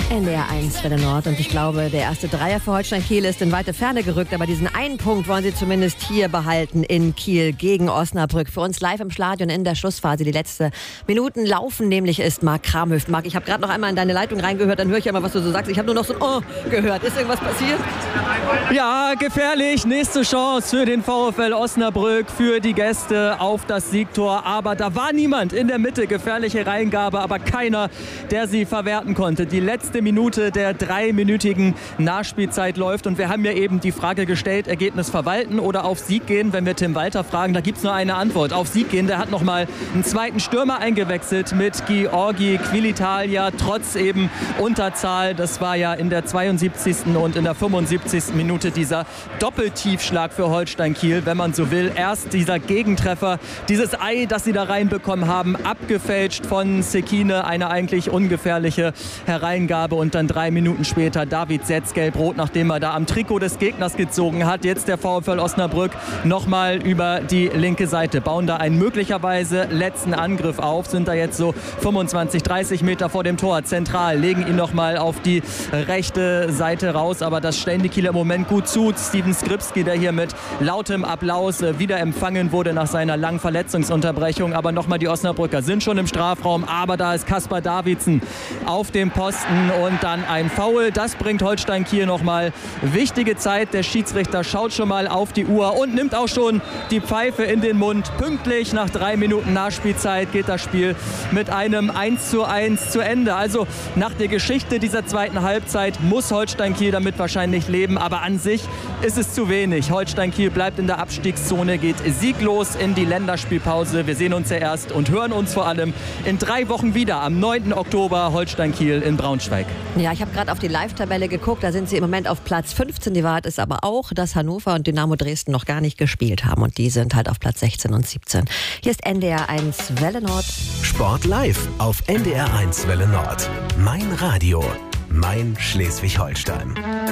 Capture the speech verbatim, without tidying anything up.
N D R eins Welle Nord und ich glaube, der erste Dreier für Holstein Kiel ist in weite Ferne gerückt, aber diesen einen Punkt wollen sie zumindest hier behalten in Kiel gegen Osnabrück. Für uns live im Stadion in der Schlussphase. Die letzten Minuten laufen nämlich ist Marc Kramhöft. Marc, ich habe gerade noch einmal in deine Leitung reingehört, dann höre ich ja mal, was du so sagst. Ich habe nur noch so ein Oh gehört. Ist irgendwas passiert? Ja, gefährlich. Nächste Chance für den VfL Osnabrück, für die Gäste auf das Siegtor. Aber da war niemand in der Mitte. Gefährliche Reingabe, aber keiner, der sie verwerten konnte. Die letzte Minute der dreiminütigen Nachspielzeit läuft und wir haben ja eben die Frage gestellt, Ergebnis verwalten oder auf Sieg gehen. Wenn wir Tim Walter fragen, da gibt es nur eine Antwort. Auf Sieg gehen. Der hat nochmal einen zweiten Stürmer eingewechselt mit Georgi Quilitalia, trotz eben Unterzahl. Das war ja in der zweiundsiebzigsten und in der fünfundsiebzigsten Minute dieser Doppeltiefschlag für Holstein Kiel, wenn man so will. Erst dieser Gegentreffer, dieses Ei, das sie da reinbekommen haben, abgefälscht von Sekine, eine eigentlich ungefährliche Hereingabe. Und dann drei Minuten später David Setz gelb-rot, nachdem er da am Trikot des Gegners gezogen hat. Jetzt der VfL Osnabrück nochmal über die linke Seite. Bauen da einen möglicherweise letzten Angriff auf. Sind da jetzt so fünfundzwanzig, dreißig Meter vor dem Tor zentral. Legen ihn nochmal auf die rechte Seite raus. Aber das stellen die Kieler im Moment gut zu. Steven Skripski, der hier mit lautem Applaus wieder empfangen wurde nach seiner langen Verletzungsunterbrechung. Aber nochmal die Osnabrücker sind schon im Strafraum. Aber da ist Kaspar Davidsen auf dem Posten. Und dann ein Foul. Das bringt Holstein Kiel nochmal wichtige Zeit. Der Schiedsrichter schaut schon mal auf die Uhr und nimmt auch schon die Pfeife in den Mund. Pünktlich nach drei Minuten Nachspielzeit geht das Spiel mit einem eins zu eins zu Ende. Also nach der Geschichte dieser zweiten Halbzeit muss Holstein Kiel damit wahrscheinlich leben. Aber an sich ist es zu wenig. Holstein Kiel bleibt in der Abstiegszone, geht sieglos in die Länderspielpause. Wir sehen uns ja erst und hören uns vor allem in drei Wochen wieder. Am neunten Oktober Holstein Kiel in Braunschweig. Ja, ich habe gerade auf die Live-Tabelle geguckt, da sind sie im Moment auf Platz fünfzehn. Die Wahrheit ist aber auch, dass Hannover und Dynamo Dresden noch gar nicht gespielt haben und die sind halt auf Platz sechzehn und siebzehn. Hier ist N D R eins Welle Nord. Sport live auf N D R eins Welle Nord. Mein Radio, mein Schleswig-Holstein.